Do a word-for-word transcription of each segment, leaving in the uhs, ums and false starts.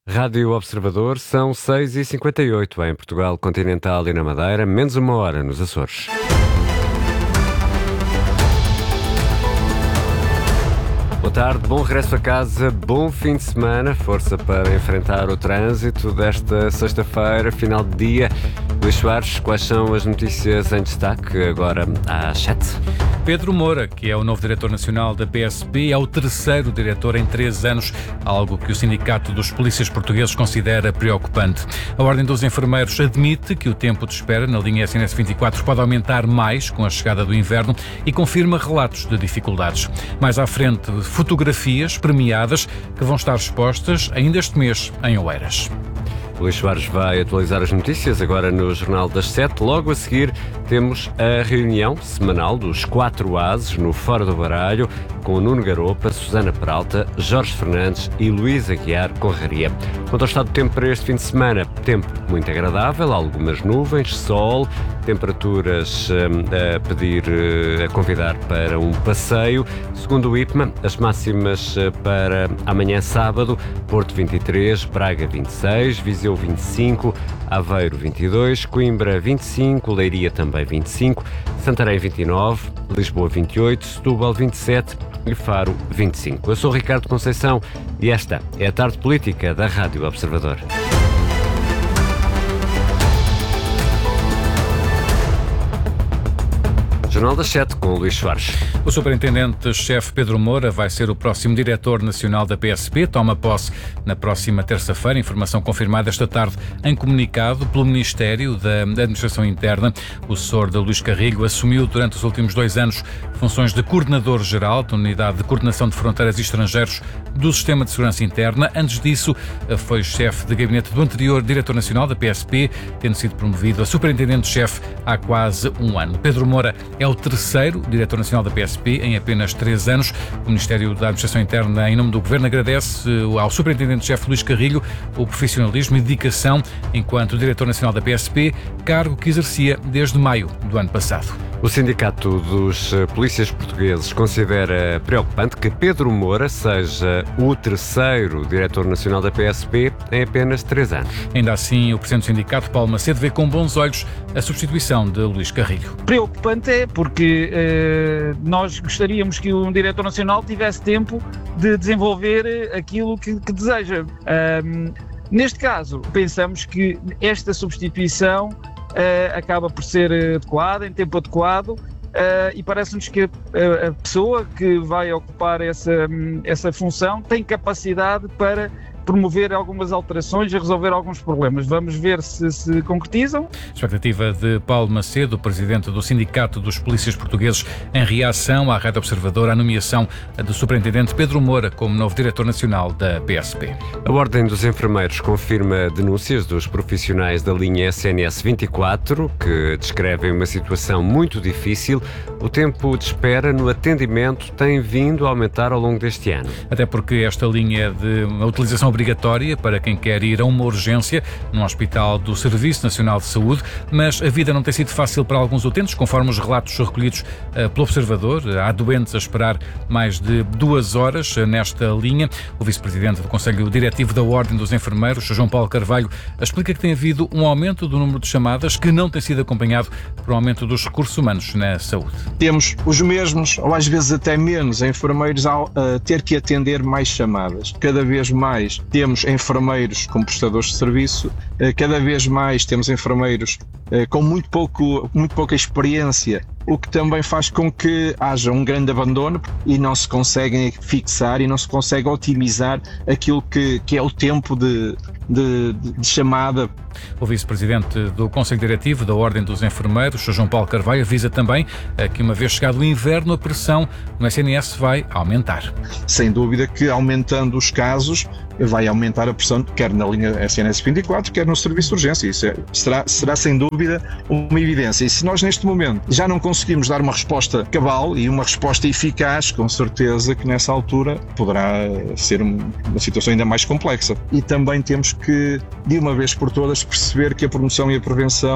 Rádio Observador, são seis e cinquenta e oito em Portugal Continental e na Madeira, menos uma hora nos Açores. Boa tarde, bom regresso a casa, bom fim de semana, força para enfrentar o trânsito desta sexta-feira, final de dia. Luís Soares, quais são as notícias em destaque agora às sete? Pedro Moura, que é o novo diretor nacional da P S P, é o terceiro diretor em três anos, algo que o Sindicato dos Polícias Portugueses considera preocupante. A Ordem dos Enfermeiros admite que o tempo de espera na linha S N S vinte e quatro pode aumentar mais com a chegada do inverno e confirma relatos de dificuldades. Mais à frente, fotografias premiadas que vão estar expostas ainda este mês em Oeiras. Luís Soares vai atualizar as notícias agora no Jornal das Sete. Logo a seguir temos a reunião semanal dos quatro ases no Fora do Baralho, com Nuno Garopa, Susana Peralta, Jorge Fernandes e Luís Aguiar Conraria. Quanto ao estado do tempo para este fim de semana, tempo muito agradável, algumas nuvens, sol, temperaturas a, a pedir, a convidar para um passeio. Segundo o I P M A, as máximas para amanhã sábado: Porto vinte e três, Braga vinte e seis, Viseu vinte e cinco, Aveiro vinte e dois, Coimbra vinte e cinco, Leiria também vinte e cinco, Santarém vinte e nove, Lisboa vinte e oito, Setúbal vinte e sete e Faro vinte e cinco. Eu sou Ricardo Conceição e esta é a Tarde Política da Rádio Observador. Jornal das Sete, com o Luís Soares. O superintendente-chefe Pedro Moura vai ser o próximo diretor nacional da P S P. Toma posse na próxima terça-feira. Informação confirmada esta tarde em comunicado pelo Ministério da Administração Interna. O assessor de Luís Carrilho assumiu durante os últimos dois anos funções de coordenador-geral da Unidade de Coordenação de Fronteiras e Estrangeiros do Sistema de Segurança Interna. Antes disso, foi chefe de gabinete do anterior diretor nacional da P S P, tendo sido promovido a superintendente-chefe há quase um ano. Pedro Moura é o terceiro diretor nacional da P S P em apenas três anos. O Ministério da Administração Interna, em nome do Governo, agradece ao superintendente-chefe Luís Carrilho o profissionalismo e dedicação enquanto diretor nacional da P S P, cargo que exercia desde maio do ano passado. O Sindicato dos Polícias Portugueses considera preocupante que Pedro Moura seja o terceiro diretor nacional da P S P em apenas três anos. Ainda assim, o presidente do sindicato, Paulo Macedo, vê com bons olhos a substituição de Luís Carrilho. Preocupante é porque eh, nós gostaríamos que um diretor nacional tivesse tempo de desenvolver aquilo que, que deseja. Um, neste caso, pensamos que esta substituição Uh, acaba por ser adequada, em tempo adequado, uh, e parece-nos que a, a pessoa que vai ocupar essa, essa função tem capacidade para promover algumas alterações e resolver alguns problemas. Vamos ver se se concretizam. Expectativa de Paulo Macedo, presidente do Sindicato dos Polícias Portugueses, em reação à Rádio Observador à nomeação do superintendente Pedro Moura como novo diretor nacional da P S P. A Ordem dos Enfermeiros confirma denúncias dos profissionais da linha S N S vinte e quatro, que descrevem uma situação muito difícil. O tempo de espera no atendimento tem vindo a aumentar ao longo deste ano. Até porque esta linha é de uma utilização obrigatória para quem quer ir a uma urgência num hospital do Serviço Nacional de Saúde, mas a vida não tem sido fácil para alguns utentes, conforme os relatos recolhidos uh, pelo Observador. Há doentes a esperar mais de duas horas uh, nesta linha. O vice-presidente do Conselho Diretivo da Ordem dos Enfermeiros, João Paulo Carvalho, explica que tem havido um aumento do número de chamadas que não tem sido acompanhado por um aumento dos recursos humanos na saúde. Temos os mesmos, ou às vezes até menos, enfermeiros a uh, ter que atender mais chamadas. Cada vez mais temos enfermeiros como prestadores de serviço, cada vez mais temos enfermeiros com muito, pouco, muito pouca experiência, o que também faz com que haja um grande abandono e não se conseguem fixar e não se consegue otimizar aquilo que, que é o tempo de, de, de chamada. O vice-presidente do Conselho Diretivo da Ordem dos Enfermeiros, João Paulo Carvalho, avisa também que, uma vez chegado o inverno, a pressão no S N S vai aumentar. Sem dúvida que, aumentando os casos, vai aumentar a pressão, quer na linha S N S vinte e quatro, quer no serviço de urgência. Isso é, será, será, sem dúvida, uma evidência. E se nós, neste momento, já não conseguimos dar uma resposta cabal e uma resposta eficaz, com certeza que, nessa altura, poderá ser uma situação ainda mais complexa. E também temos que, de uma vez por todas, perceber que a promoção e a prevenção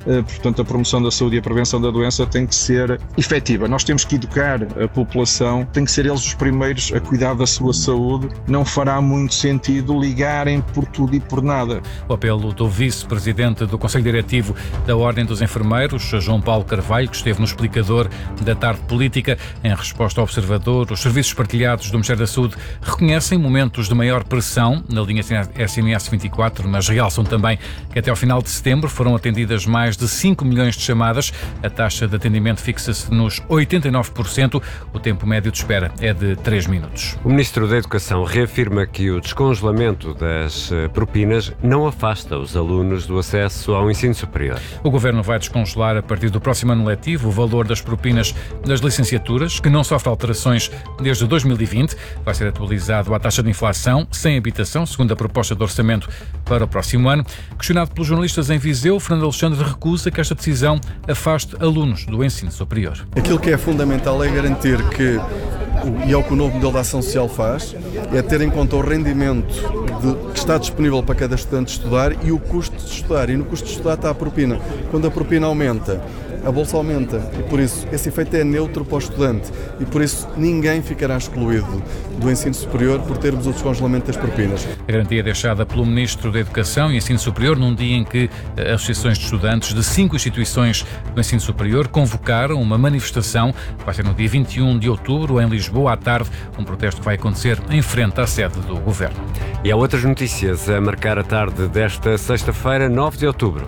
portanto a promoção da saúde e a prevenção da doença tem que ser efetiva. Nós temos que educar a população, tem que ser eles os primeiros a cuidar da sua saúde, não fará muito sentido ligarem por tudo e por nada. O apelo do vice-presidente do Conselho Diretivo da Ordem dos Enfermeiros, João Paulo Carvalho, que esteve no explicador da tarde política, em resposta ao Observador, os serviços partilhados do Ministério da Saúde reconhecem momentos de maior pressão na linha S M S vinte e quatro, mas realçam também que até ao final de setembro foram atendidas mais de cinco milhões de chamadas. A taxa de atendimento fixa-se nos oitenta e nove por cento. O tempo médio de espera é de três minutos. O Ministro da Educação reafirma que o descongelamento das propinas não afasta os alunos do acesso ao ensino superior. O Governo vai descongelar a partir do próximo ano letivo o valor das propinas das licenciaturas, que não sofre alterações desde dois mil e vinte. Vai ser atualizado à taxa de inflação sem habitação, segundo a proposta de orçamento para o próximo ano. Questionado pelos jornalistas em Viseu, Fernando Alexandre recusa que esta decisão afaste alunos do ensino superior. Aquilo que é fundamental é garantir que, e é o que o novo modelo de ação social faz, é ter em conta o rendimento de, que está disponível para cada estudante estudar e o custo de estudar. E no custo de estudar está a propina. Quando a propina aumenta, a bolsa aumenta e, por isso, esse efeito é neutro para o estudante e, por isso, ninguém ficará excluído do ensino superior por termos o descongelamento das propinas. A garantia deixada pelo Ministro da Educação e Ensino Superior num dia em que associações de estudantes de cinco instituições do ensino superior convocaram uma manifestação. Vai ser no dia vinte e um de outubro, em Lisboa, à tarde, um protesto que vai acontecer em frente à sede do Governo. E há outras notícias a marcar a tarde desta sexta-feira, nove de outubro.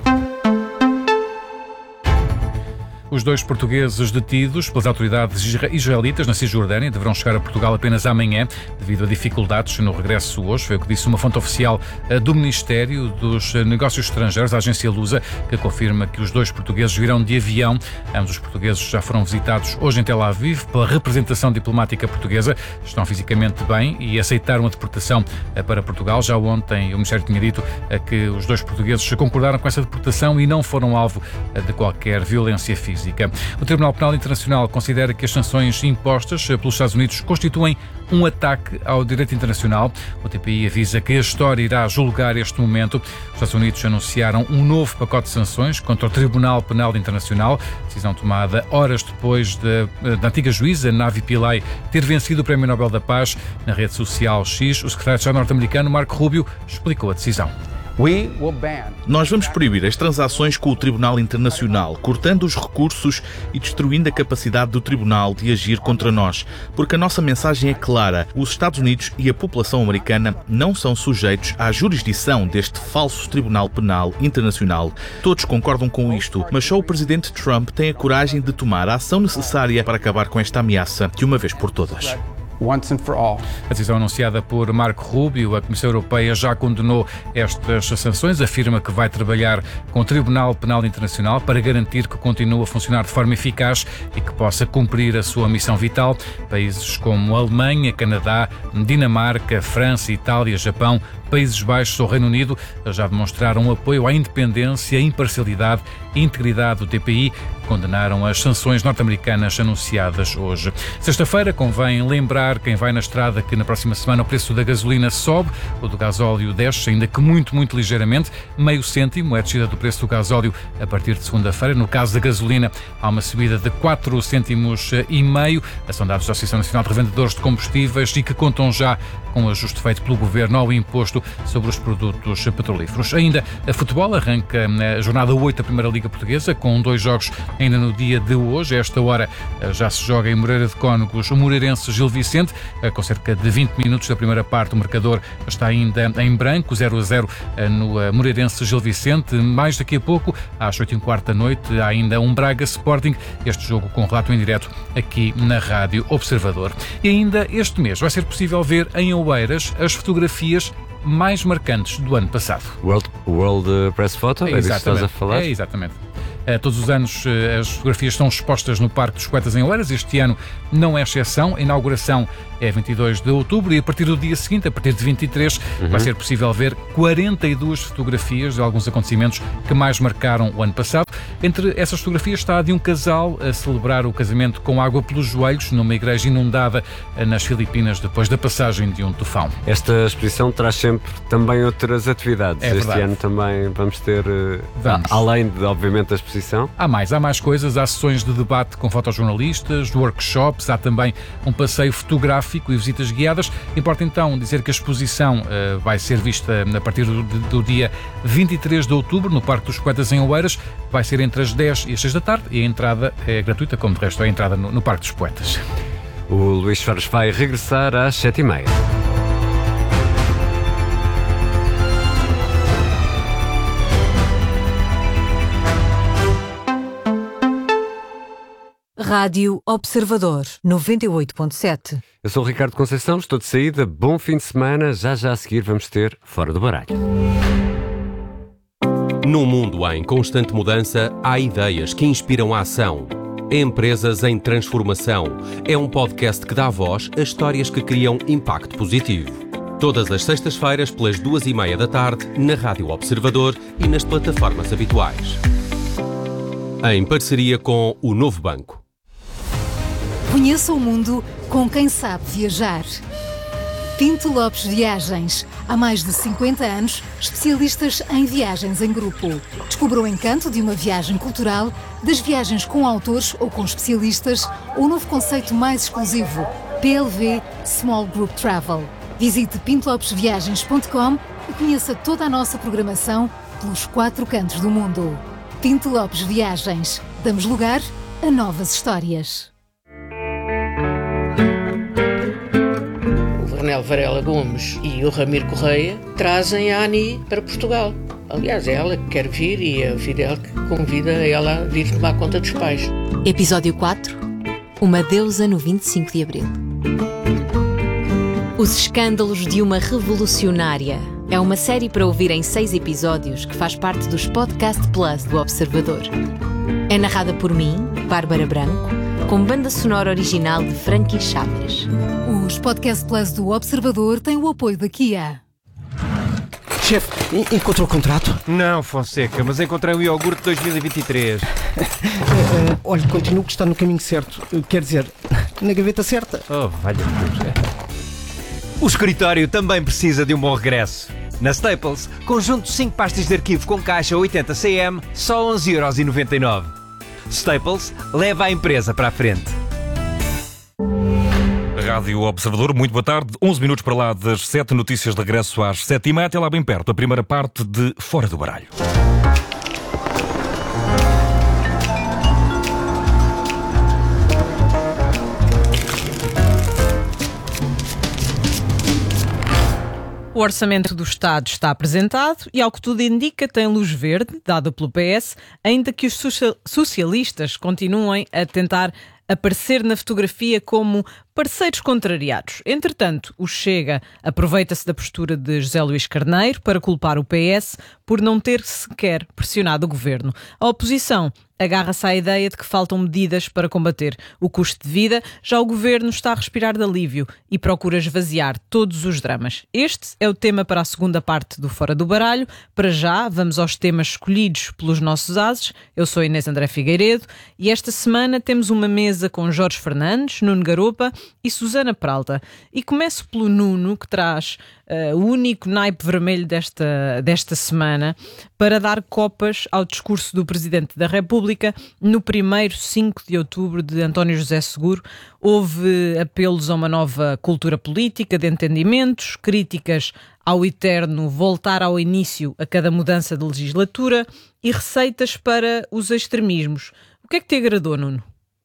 Os dois portugueses detidos pelas autoridades israelitas na Cisjordânia deverão chegar a Portugal apenas amanhã, devido a dificuldades no regresso hoje. Foi o que disse uma fonte oficial do Ministério dos Negócios Estrangeiros, a agência Lusa, que confirma que os dois portugueses virão de avião. Ambos os portugueses já foram visitados hoje em Tel Aviv pela representação diplomática portuguesa. Estão fisicamente bem e aceitaram a deportação para Portugal. Já ontem o Ministério tinha dito que os dois portugueses concordaram com essa deportação e não foram alvo de qualquer violência física. O Tribunal Penal Internacional considera que as sanções impostas pelos Estados Unidos constituem um ataque ao direito internacional. O T P I avisa que a história irá julgar este momento. Os Estados Unidos anunciaram um novo pacote de sanções contra o Tribunal Penal Internacional, decisão tomada horas depois da, da antiga juíza Navi Pillay ter vencido o Prémio Nobel da Paz. Na rede social X, o secretário-geral norte-americano Marco Rubio explicou a decisão. Nós vamos proibir as transações com o Tribunal Internacional, cortando os recursos e destruindo a capacidade do Tribunal de agir contra nós, porque a nossa mensagem é clara: os Estados Unidos e a população americana não são sujeitos à jurisdição deste falso Tribunal Penal Internacional. Todos concordam com isto, mas só o presidente Trump tem a coragem de tomar a ação necessária para acabar com esta ameaça, de uma vez por todas. Once and for all. A decisão anunciada por Marco Rubio, a Comissão Europeia já condenou estas sanções, afirma que vai trabalhar com o Tribunal Penal Internacional para garantir que continue a funcionar de forma eficaz e que possa cumprir a sua missão vital. Países como Alemanha, Canadá, Dinamarca, França, Itália, Japão, Países Baixos ou Reino Unido já demonstraram apoio à independência, imparcialidade e integridade do T P I, condenaram as sanções norte-americanas anunciadas hoje. Sexta-feira, convém lembrar quem vai na estrada que na próxima semana o preço da gasolina sobe, o do gasóleo desce, ainda que muito, muito ligeiramente. Meio cêntimo é a descida do preço do gasóleo a partir de segunda-feira. No caso da gasolina, há uma subida de quatro cêntimos e meio. São dados da Associação Nacional de Revendedores de Combustíveis e que contam já com o ajuste feito pelo Governo ao imposto sobre os produtos petrolíferos. Ainda a futebol, arranca a jornada oito da Primeira Liga Portuguesa, com dois jogos ainda no dia de hoje. A esta hora já se joga em Moreira de Cónegos o Moreirense Gil Vicente, com cerca de vinte minutos da primeira parte. O marcador está ainda em branco, zero a zero no Moreirense Gil Vicente. Mais daqui a pouco, às oito e um quarto da noite, há ainda um Braga Sporting, este jogo com relato em direto aqui na Rádio Observador. E ainda este mês vai ser possível ver em Oeiras as fotografias mais marcantes do ano passado. World, World Press Photo, é disso que estás a falar? É, exatamente. Uh, todos os anos uh, as fotografias são expostas no Parque dos Poetas em Oeiras. Este ano não é exceção. A inauguração é vinte e dois de outubro e a partir do dia seguinte, a partir de vinte e três, uhum. vai ser possível ver quarenta e duas fotografias de alguns acontecimentos que mais marcaram o ano passado. Entre essas fotografias está a de um casal a celebrar o casamento com água pelos joelhos numa igreja inundada uh, nas Filipinas depois da passagem de um tufão. Esta exposição traz sempre também outras atividades. É este verdade. ano também vamos ter, uh, vamos. além de, obviamente, as exposição? Há mais, há mais coisas. Há sessões de debate com fotojornalistas, workshops, há também um passeio fotográfico e visitas guiadas. Importa então dizer que a exposição uh, vai ser vista a partir do, do dia vinte e três de outubro no Parque dos Poetas em Oeiras. Vai ser entre as dez e as seis da tarde e a entrada é gratuita, como de resto é a entrada no, no Parque dos Poetas. O Luís Soares vai regressar às sete e meia. Rádio Observador, noventa e oito ponto sete. Eu sou o Ricardo Conceição, estou de saída. Bom fim de semana. Já já a seguir vamos ter Fora do Baralho. Num mundo em constante mudança, há ideias que inspiram a ação. Empresas em Transformação é um podcast que dá voz a histórias que criam impacto positivo. Todas as sextas-feiras, pelas duas e meia da tarde, na Rádio Observador e nas plataformas habituais. Em parceria com o Novo Banco. Conheça o mundo com quem sabe viajar. Pinto Lopes Viagens. Há mais de cinquenta anos, especialistas em viagens em grupo. Descubra o encanto de uma viagem cultural, das viagens com autores ou com especialistas, ou o novo conceito mais exclusivo, P L V Small Group Travel. Visite pinto lopes viagens ponto com e conheça toda a nossa programação pelos quatro cantos do mundo. Pinto Lopes Viagens. Damos lugar a novas histórias. O Renel Varela Gomes e o Ramiro Correia trazem a Ani para Portugal. Aliás, é ela que quer vir e é o Fidel que convida ela a vir tomar conta dos pais. Episódio quatro. Uma deusa no vinte e cinco de abril. Os escândalos de uma revolucionária. É uma série para ouvir em seis episódios que faz parte dos Podcast Plus do Observador. É narrada por mim, Bárbara Branco, com banda sonora original de Frankie Chaves. Os Podcast Plus do Observador têm o apoio da Kia. Chefe, encontrou o contrato? Não, Fonseca, mas encontrei o iogurte dois mil e vinte e três. uh, uh, olha, continuo que está no caminho certo. Uh, quer dizer, na gaveta certa. Oh, valha-me. O escritório também precisa de um bom regresso. Na Staples, conjunto de cinco pastas de arquivo com caixa oitenta centímetros, só onze euros e noventa e nove. Staples leva a empresa para a frente. Rádio Observador, muito boa tarde. onze minutos para lá das sete, notícias de regresso às sete e meia, até lá bem perto, a primeira parte de Fora do Baralho. O orçamento do Estado está apresentado e, ao que tudo indica, tem luz verde, dada pelo P S, ainda que os socialistas continuem a tentar aparecer na fotografia como parceiros contrariados. Entretanto, o Chega aproveita-se da postura de José Luís Carneiro para culpar o P S por não ter sequer pressionado o governo. A oposição agarra-se à ideia de que faltam medidas para combater o custo de vida, já o governo está a respirar de alívio e procura esvaziar todos os dramas. Este é o tema para a segunda parte do Fora do Baralho. Para já, vamos aos temas escolhidos pelos nossos ases. Eu sou Inês André Figueiredo e esta semana temos uma mesa com Jorge Fernandes, Nuno Garopa e Susana Peralta. E começo pelo Nuno, que traz uh, o único naipe vermelho desta, desta semana para dar copas ao discurso do Presidente da República no primeiro cinco de outubro de António José Seguro. Houve apelos a uma nova cultura política de entendimentos, críticas ao eterno voltar ao início a cada mudança de legislatura e receitas para os extremismos. O que é que te agradou, Nuno?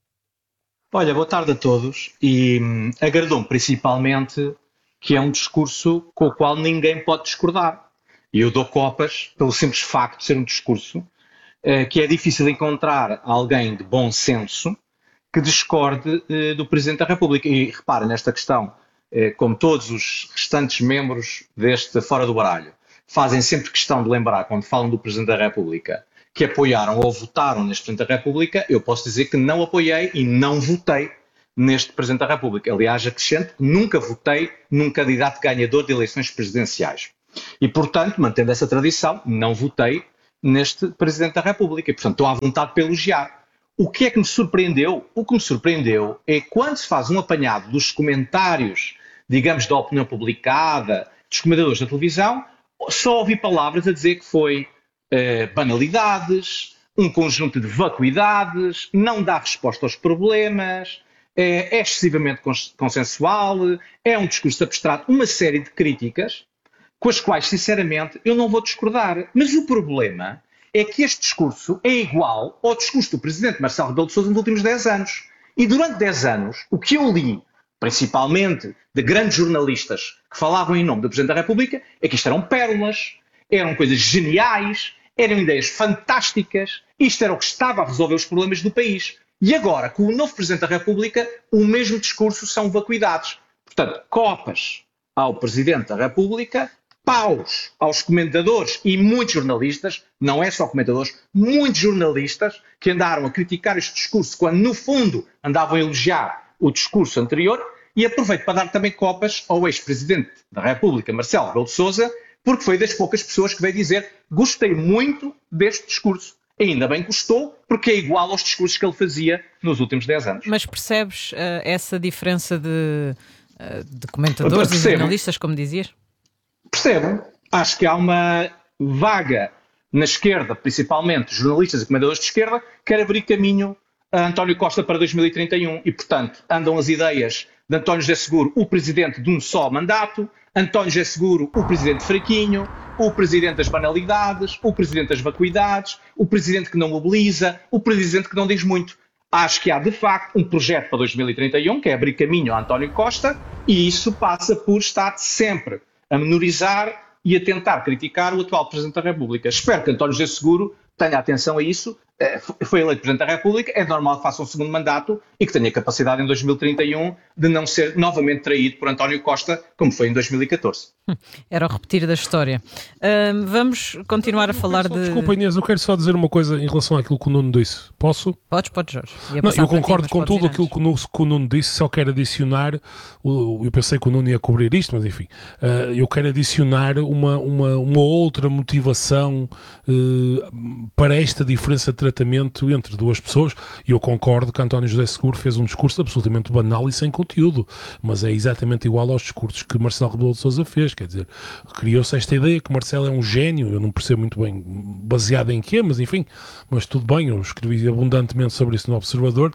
Olha, boa tarde a todos e hum, agradou-me principalmente que é um discurso com o qual ninguém pode discordar. E eu dou copas pelo simples facto de ser um discurso eh, que é difícil encontrar alguém de bom senso que discorde eh, do Presidente da República. E repara nesta questão, eh, como todos os restantes membros deste Fora do Baralho fazem sempre questão de lembrar, quando falam do Presidente da República, que apoiaram ou votaram neste Presidente da República, eu posso dizer que não apoiei e não votei neste Presidente da República. Aliás, acrescento que nunca votei num candidato ganhador de eleições presidenciais. E, portanto, mantendo essa tradição, não votei neste Presidente da República. E, portanto, estou à vontade para elogiar. O que é que me surpreendeu? O que me surpreendeu é quando se faz um apanhado dos comentários, digamos, da opinião publicada, dos comentadores da televisão, só ouvi palavras a dizer que foi eh, banalidades, um conjunto de vacuidades, não dá resposta aos problemas, é, é excessivamente consensual, é um discurso abstrato, uma série de críticas com as quais, sinceramente, eu não vou discordar. Mas o problema é que este discurso é igual ao discurso do presidente Marcelo Rebelo de Sousa nos últimos dez anos. E durante dez anos, o que eu li, principalmente de grandes jornalistas que falavam em nome do Presidente da República, é que isto eram pérolas, eram coisas geniais, eram ideias fantásticas, isto era o que estava a resolver os problemas do país. E agora, com o novo Presidente da República, o mesmo discurso são vacuidades. Portanto, copas ao Presidente da República, paus aos comentadores e muitos jornalistas, não é só comentadores, muitos jornalistas que andaram a criticar este discurso quando, no fundo, andavam a elogiar o discurso anterior, e aproveito para dar também copas ao ex-presidente da República, Marcelo Rebelo de Sousa, porque foi das poucas pessoas que veio dizer gostei muito deste discurso. Ainda bem que gostou, porque é igual aos discursos que ele fazia nos últimos dez anos. Mas percebes uh, essa diferença de, uh, de comentadores e jornalistas, como dizias? Percebo. Acho que há uma vaga na esquerda, principalmente jornalistas e comentadores de esquerda, que quer abrir caminho a António Costa para dois mil e trinta e um e, portanto, andam as ideias de António José Seguro, o presidente de um só mandato, António José Seguro, o presidente fraquinho, o presidente das banalidades, o presidente das vacuidades, o presidente que não mobiliza, o presidente que não diz muito. Acho que há, de facto, um projeto para dois mil e trinta e um, que é abrir caminho a António Costa, e isso passa por estar sempre a menorizar e a tentar criticar o atual Presidente da República. Espero que António José Seguro tenha atenção a isso. Foi eleito Presidente da República, é normal que faça um segundo mandato e que tenha capacidade em dois mil e trinta e um de não ser novamente traído por António Costa, como foi em dois mil e catorze. Era o repetir da história. Uh, vamos continuar a falar só, de... Desculpa, Inês, eu quero só dizer uma coisa em relação àquilo que o Nuno disse. Posso? Podes, podes, Jorge. Não, eu concordo ti, com tudo aquilo que o, Nuno, que o Nuno disse, só quero adicionar, eu pensei que o Nuno ia cobrir isto, mas enfim, uh, eu quero adicionar uma, uma, uma outra motivação uh, para esta diferença de tratamento entre duas pessoas, e eu concordo que António José Seguro fez um discurso absolutamente banal e sem conteúdo, mas é exatamente igual aos discursos que Marcelo Rebelo de Sousa fez. Quer dizer, criou-se esta ideia que Marcelo é um gênio, eu não percebo muito bem baseado em quê, mas enfim, mas tudo bem, eu escrevi abundantemente sobre isso no Observador,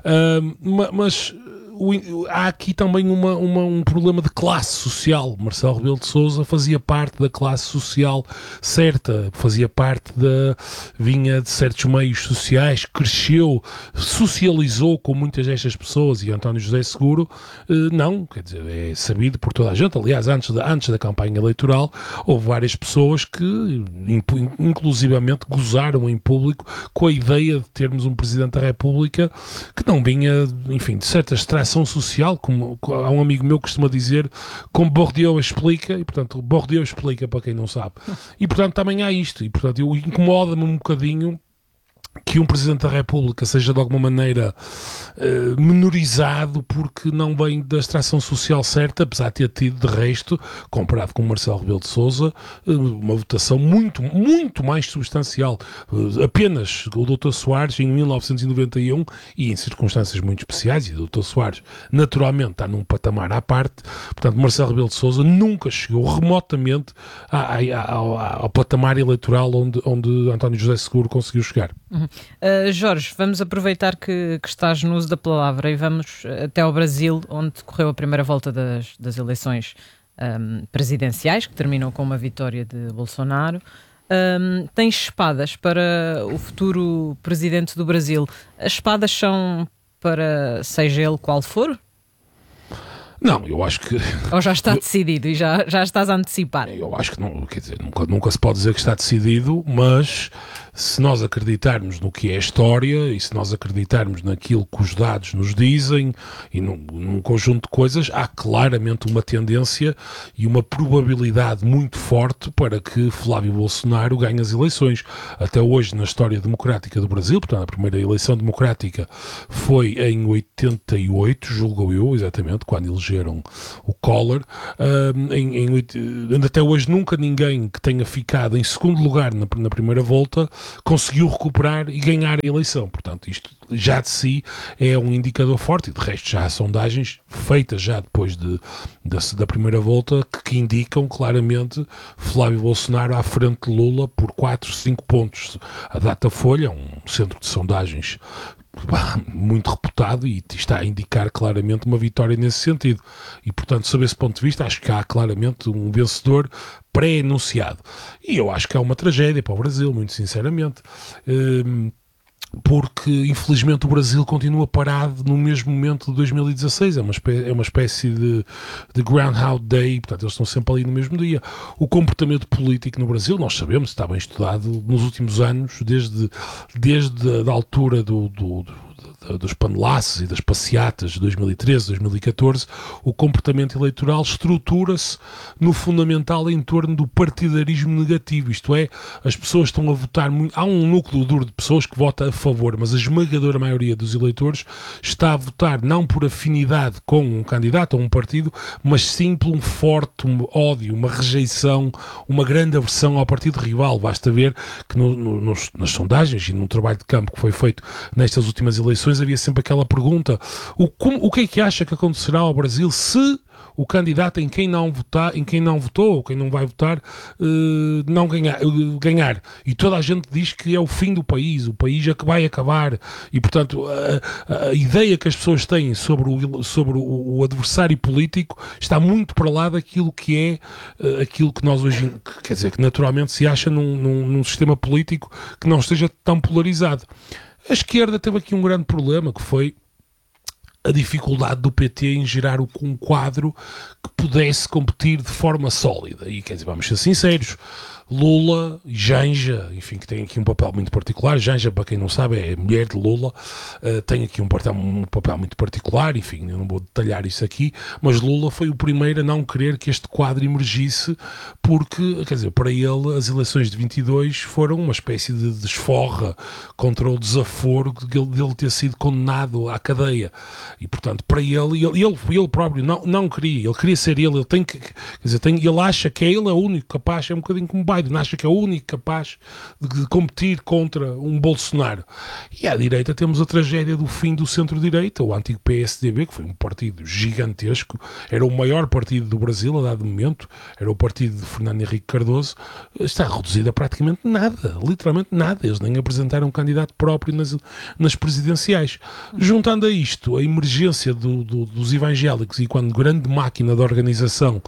uh, mas o, há aqui também uma, uma, um problema de classe social. Marcelo Rebelo de Sousa fazia parte da classe social certa, fazia parte da, vinha de certos meios sociais, cresceu, socializou com muitas destas pessoas, e António José Seguro eh, não, quer dizer, é sabido por toda a gente. Aliás, antes da, antes da campanha eleitoral, houve várias pessoas que inclusivamente gozaram em público com a ideia de termos um Presidente da República que não vinha, enfim, de certa extração social, como há um amigo meu que costuma dizer, como Bourdieu explica, e portanto Bourdieu explica para quem não sabe, e portanto também há isto, e portanto incomoda-me um bocadinho que um Presidente da República seja de alguma maneira uh, menorizado porque não vem da extração social certa, apesar de ter tido, de resto, comparado com o Marcelo Rebelo de Sousa, uh, uma votação muito, muito mais substancial. Uh, apenas o doutor Soares, em mil novecentos e noventa e um, e em circunstâncias muito especiais, e o doutor Soares naturalmente está num patamar à parte, portanto Marcelo Rebelo de Sousa nunca chegou remotamente a, a, a, ao, ao patamar eleitoral onde, onde António José Seguro conseguiu chegar. Uhum. Uh, Jorge, vamos aproveitar que, que estás no uso da palavra e vamos até ao Brasil, onde decorreu a primeira volta das, das eleições um, presidenciais, que terminou com uma vitória de Bolsonaro. Um, tens espadas para o futuro presidente do Brasil. As espadas são para seja ele qual for? Não, eu acho que... Ou já está decidido e já, já estás a antecipar? Eu acho que não, quer dizer, nunca, nunca se pode dizer que está decidido, mas se nós acreditarmos no que é a história e se nós acreditarmos naquilo que os dados nos dizem e num, num conjunto de coisas, há claramente uma tendência e uma probabilidade muito forte para que Flávio Bolsonaro ganhe as eleições. Até hoje, na história democrática do Brasil, portanto, a primeira eleição democrática foi em oitenta e oito, julgo eu, exatamente, quando elegeu elegeram o Collor. Uh, em, em, até hoje nunca ninguém que tenha ficado em segundo lugar na, na primeira volta conseguiu recuperar e ganhar a eleição. Portanto, isto já de si é um indicador forte, e de resto já há sondagens feitas já depois de, de, da primeira volta que, que indicam claramente Flávio Bolsonaro à frente de Lula por quatro, cinco pontos. A Datafolha, um centro de sondagens muito reputado, e está a indicar claramente uma vitória nesse sentido. E, portanto, sob esse ponto de vista, acho que há claramente um vencedor pré-anunciado. E eu acho que é uma tragédia para o Brasil, muito sinceramente. Hum, porque infelizmente o Brasil continua parado no mesmo momento de dois mil e dezasseis, é uma espécie, é uma espécie de, de Groundhog Day, portanto eles estão sempre ali no mesmo dia. O comportamento político no Brasil, nós sabemos, está bem estudado nos últimos anos, desde, desde a altura do, do, do dos panelaços e das passeatas de dois mil e treze, dois mil e catorze, o comportamento eleitoral estrutura-se no fundamental em torno do partidarismo negativo, isto é, as pessoas estão a votar muito, há um núcleo duro de pessoas que vota a favor, mas a esmagadora maioria dos eleitores está a votar não por afinidade com um candidato ou um partido, mas sim por um forte um ódio, uma rejeição, uma grande aversão ao partido rival. Basta ver que no, no, nos, nas sondagens e no trabalho de campo que foi feito nestas últimas eleições havia sempre aquela pergunta: o, como, o que é que acha que acontecerá ao Brasil se o candidato em quem não votar, em quem não votou, ou quem não vai votar, uh, não ganhar, uh, ganhar? E toda a gente diz que é o fim do país, o país é que vai acabar. E, portanto, a, a ideia que as pessoas têm sobre o, sobre o, o adversário político está muito para lá daquilo que é uh, aquilo que nós hoje, quer dizer, que naturalmente se acha num, num, num sistema político que não esteja tão polarizado. A esquerda teve aqui um grande problema, que foi a dificuldade do P T em gerar um quadro que pudesse competir de forma sólida. E, quer dizer, vamos ser sinceros, Lula e Janja, enfim, que tem aqui um papel muito particular. Janja, para quem não sabe, é a mulher de Lula, uh, tem aqui um papel, um papel muito particular, enfim, eu não vou detalhar isso aqui, mas Lula foi o primeiro a não querer que este quadro emergisse, porque, quer dizer, para ele as eleições de vinte e dois foram uma espécie de desforra contra o desaforo dele, dele ter sido condenado à cadeia. E, portanto, para ele, ele, ele, ele próprio não, não queria, ele queria ser ele, ele tem que, quer dizer, tem, ele acha que é ele o único capaz, é um bocadinho como Biden, acha que é o único capaz de competir contra um Bolsonaro. E à direita temos a tragédia do fim do centro-direita, o antigo P S D B, que foi um partido gigantesco, era o maior partido do Brasil a dado momento, era o partido de Fernando Henrique Cardoso, está reduzido a praticamente nada, literalmente nada, eles nem apresentaram um candidato próprio nas, nas presidenciais. Juntando a isto a emergência do, do, dos evangélicos e quando grande máquina de organização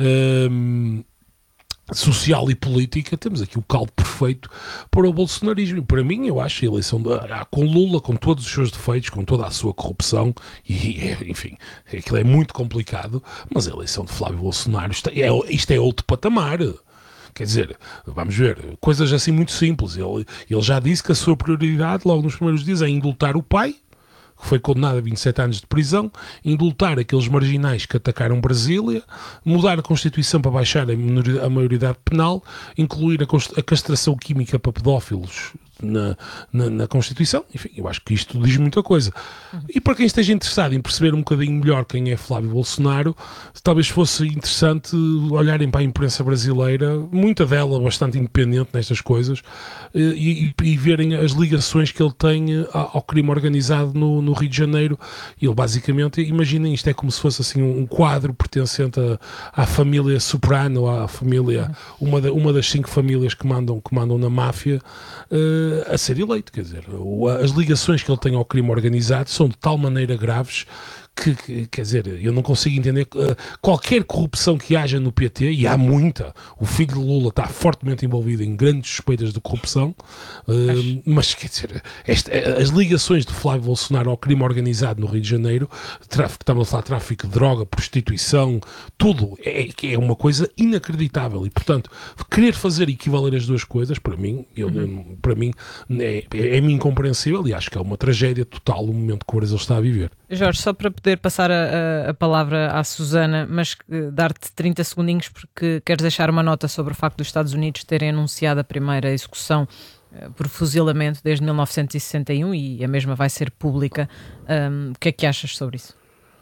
hum, social e política, temos aqui o caldo perfeito para o bolsonarismo. Para mim, eu acho a eleição de, com Lula, com todos os seus defeitos, com toda a sua corrupção, e enfim, aquilo é muito complicado, mas a eleição de Flávio Bolsonaro, isto é, isto é outro patamar. Quer dizer, vamos ver, coisas assim muito simples. Ele, ele já disse que a sua prioridade, logo nos primeiros dias, é indultar o pai, que foi condenado a vinte e sete anos de prisão, indultar aqueles marginais que atacaram Brasília, mudar a Constituição para baixar a maioridade penal, incluir a castração química para pedófilos na, na, na Constituição. Enfim, eu acho que isto diz muita coisa. Uhum. E para quem esteja interessado em perceber um bocadinho melhor quem é Flávio Bolsonaro, talvez fosse interessante olharem para a imprensa brasileira, muita dela bastante independente nestas coisas, e, e, e verem as ligações que ele tem ao, ao crime organizado no, no Rio de Janeiro. Ele basicamente, imaginem, isto é como se fosse assim um quadro pertencente à, à família Soprano, à família, uhum. uma, da, uma das cinco famílias que mandam, que mandam na máfia, uh, a ser eleito. Quer dizer, as ligações que ele tem ao crime organizado são de tal maneira graves que, que, quer dizer, eu não consigo entender uh, qualquer corrupção que haja no P T, e há muita. O filho de Lula está fortemente envolvido em grandes suspeitas de corrupção, uh, mas, quer dizer, esta, as ligações de Flávio Bolsonaro ao crime organizado no Rio de Janeiro, tráfico, estamos a falar de tráfico de droga, prostituição, tudo, é, é uma coisa inacreditável. E, portanto, querer fazer equivaler as duas coisas, para mim, eu, uhum. para mim é, é, é incompreensível, e acho que é uma tragédia total o momento que o Brasil está a viver. Jorge, só para poder passar a, a palavra à Susana, mas uh, dar-te trinta segundinhos, porque queres deixar uma nota sobre o facto dos Estados Unidos terem anunciado a primeira execução uh, por fuzilamento desde mil novecentos e sessenta e um, e a mesma vai ser pública. Um, o que é que achas sobre isso?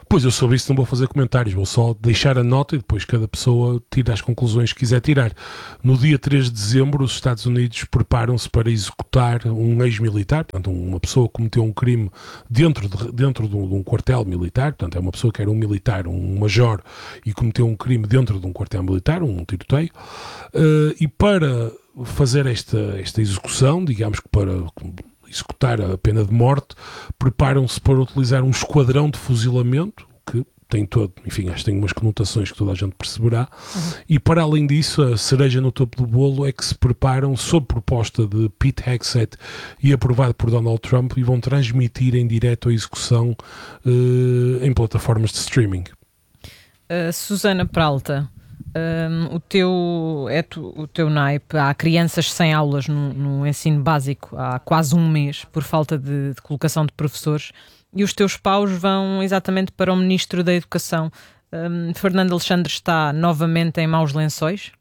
Pois, eu sobre isso não vou fazer comentários, vou só deixar a nota e depois cada pessoa tira as conclusões que quiser tirar. No dia três de dezembro, os Estados Unidos preparam-se para executar um ex-militar, portanto, uma pessoa que cometeu um crime dentro de, dentro de um, de um quartel militar, portanto, é uma pessoa que era um militar, um major, e cometeu um crime dentro de um quartel militar, um tiroteio, uh, e para fazer esta, esta execução, digamos que para executar a pena de morte, preparam-se para utilizar um esquadrão de fuzilamento, que tem todo, enfim, acho que tem umas conotações que toda a gente perceberá, uhum. E para além disso, a cereja no topo do bolo é que se preparam, sob proposta de Pete Hegseth e aprovado por Donald Trump, e vão transmitir em direto a execução uh, em plataformas de streaming. Uh, Susana Peralta, Um, o, teu, é tu, o teu naipe, há crianças sem aulas no, no ensino básico há quase um mês por falta de, de colocação de professores, e os teus paus vão exatamente para o Ministro da Educação. um, Fernando Alexandre está novamente em maus lençóis?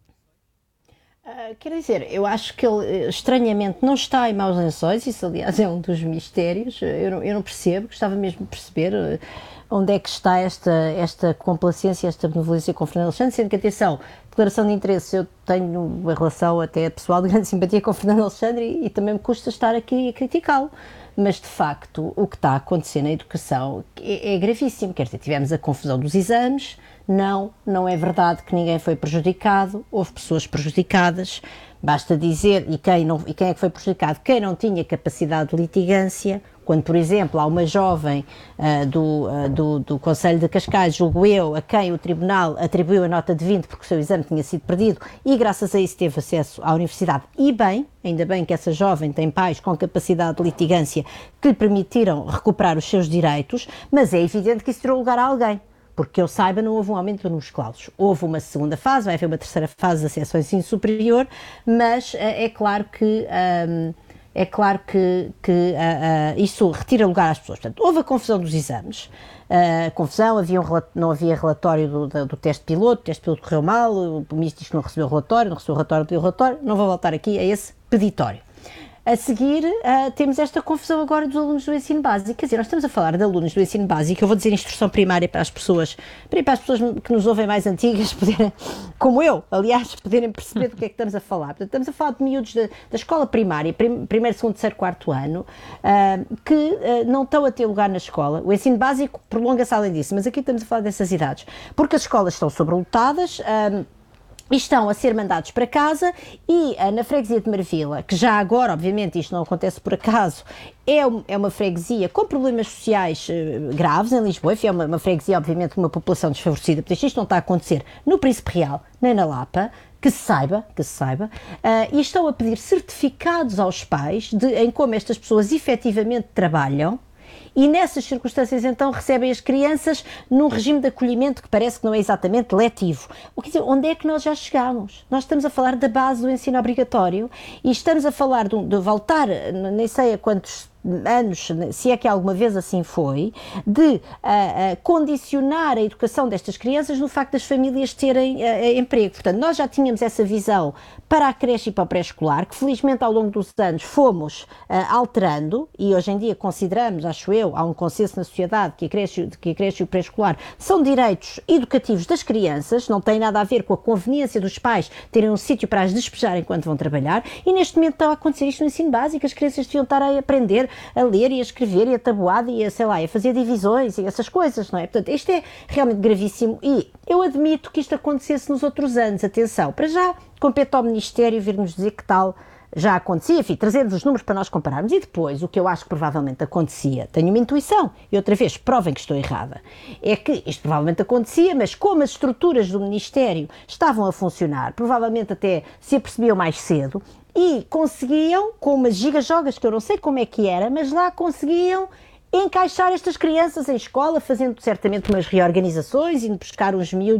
Uh, quer dizer, eu acho que ele estranhamente não está em maus lençóis, isso aliás é um dos mistérios, eu não, eu não percebo, gostava mesmo de perceber uh, onde é que está esta, esta complacência, esta benevolência com Fernando Alexandre, sendo que, atenção, declaração de interesse, eu tenho uma relação até pessoal de grande simpatia com Fernando Alexandre e, e também me custa estar aqui a criticá-lo, mas de facto o que está a acontecer na educação é, é gravíssimo, quer dizer, tivemos a confusão dos exames, não, não é verdade que ninguém foi prejudicado, houve pessoas prejudicadas, basta dizer, e quem, não, e quem é que foi prejudicado? Quem não tinha capacidade de litigância, quando, por exemplo, há uma jovem uh, do, uh, do, do Conselho de Cascais, julgo eu, a quem o Tribunal atribuiu a nota de vinte porque o seu exame tinha sido perdido e graças a isso teve acesso à universidade. E bem, ainda bem que essa jovem tem pais com capacidade de litigância que lhe permitiram recuperar os seus direitos, mas é evidente que isso tirou lugar a alguém. Porque que eu saiba, não houve um aumento de números clausos. Houve uma segunda fase, vai haver uma terceira fase de acesso ao ensino superior, mas uh, é claro que... Um, é claro que, que uh, uh, isso retira lugar às pessoas. Portanto, houve a confusão dos exames, uh, confusão, havia um, não havia relatório do, do, do teste piloto, o teste piloto correu mal, o ministro diz que não recebeu o relatório, não recebeu o relatório, não pediu o relatório, não vou voltar aqui a esse peditório. A seguir, uh, temos esta confusão agora dos alunos do ensino básico. Quer dizer, nós estamos a falar de alunos do ensino básico, eu vou dizer instrução primária para as pessoas, para as pessoas que nos ouvem mais antigas, poderem, como eu, aliás, poderem perceber do que é que estamos a falar. Portanto, estamos a falar de miúdos da, da escola primária, prim, primeiro, segundo, terceiro, quarto ano, uh, que uh, não estão a ter lugar na escola. O ensino básico prolonga-se além disso, mas aqui estamos a falar dessas idades. Porque as escolas estão sobrelotadas, uh, e estão a ser mandados para casa e uh, na freguesia de Marvila, que já agora, obviamente, isto não acontece por acaso, é, um, é uma freguesia com problemas sociais uh, graves em Lisboa, enfim, é uma, uma freguesia, obviamente, com uma população desfavorecida, porque isto não está a acontecer no Príncipe Real, nem na Lapa, que se saiba, que se saiba, uh, e estão a pedir certificados aos pais de, em como estas pessoas efetivamente trabalham. E nessas circunstâncias, então, recebem as crianças num regime de acolhimento que parece que não é exatamente letivo. O que dizer, onde é que nós já chegamos? Nós estamos a falar da base do ensino obrigatório e estamos a falar de, de voltar, nem sei a quantos anos, se é que alguma vez assim foi, de uh, uh, condicionar a educação destas crianças no facto das famílias terem uh, emprego. Portanto, nós já tínhamos essa visão para a creche e para o pré-escolar, que felizmente ao longo dos anos fomos uh, alterando e hoje em dia consideramos, acho eu, há um consenso na sociedade que a creche, que a creche e o pré-escolar são direitos educativos das crianças, não tem nada a ver com a conveniência dos pais terem um sítio para as despejar enquanto vão trabalhar, e neste momento está a acontecer isto no ensino básico, as crianças deviam estar a aprender a ler e a escrever e a tabuada e a, sei lá, a fazer divisões e essas coisas, não é? Portanto, isto é realmente gravíssimo e eu admito que isto acontecesse nos outros anos, atenção, para já compete ao Ministério vir-nos dizer que tal já acontecia, enfim, trazer-nos os números para nós compararmos e depois, o que eu acho que provavelmente acontecia, tenho uma intuição, e outra vez, provem que estou errada, é que isto provavelmente acontecia, mas como as estruturas do Ministério estavam a funcionar, provavelmente até se apercebiam mais cedo, e conseguiam, com umas gigajogas que eu não sei como é que era, mas lá conseguiam encaixar estas crianças em escola, fazendo certamente umas reorganizações, indo buscar uns miúdos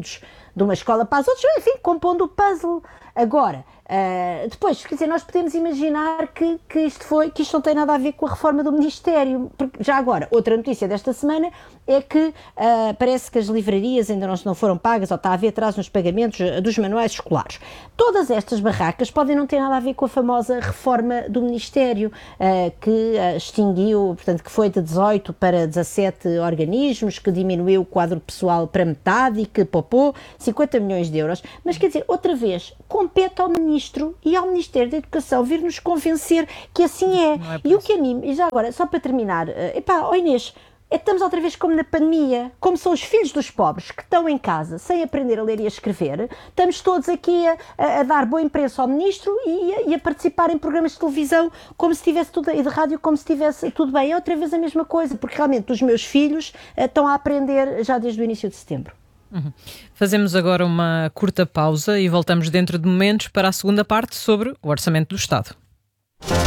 de uma escola para as outras, enfim, compondo o puzzle. Agora, uh, depois, quer dizer, nós podemos imaginar que, que, isto foi, que isto não tem nada a ver com a reforma do Ministério. Porque, já agora, outra notícia desta semana é que uh, parece que as livrarias ainda não, não foram pagas, ou está a haver atraso nos pagamentos dos manuais escolares. Todas estas barracas podem não ter nada a ver com a famosa reforma do Ministério, uh, que uh, extinguiu, portanto, que foi de dezoito para dezassete organismos, que diminuiu o quadro pessoal para metade e que poupou cinquenta milhões de euros. Mas, quer dizer, outra vez, compete ao Ministro e ao Ministério da Educação vir nos convencer que assim é. é e o que a mim, e já agora, só para terminar, uh, epá, ó Inês, estamos outra vez como na pandemia, como são os filhos dos pobres que estão em casa sem aprender a ler e a escrever, estamos todos aqui a, a, a dar boa imprensa ao Ministro e a, e a participar em programas de televisão como se tivesse tudo, e de rádio como se tivesse tudo bem. É outra vez a mesma coisa, porque realmente os meus filhos uh, estão a aprender já desde o início de setembro. Uhum. Fazemos agora uma curta pausa e voltamos dentro de momentos para a segunda parte sobre o Orçamento do Estado.